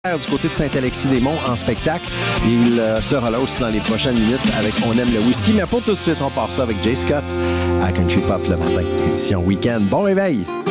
du côté de Saint-Alexis-des-Monts en spectacle. Il sera là aussi dans les prochaines minutes avec On aime le whisky. Mais pour tout de suite, on part ça avec Jay Scott à Country Pop le matin, édition week-end. Bon réveil!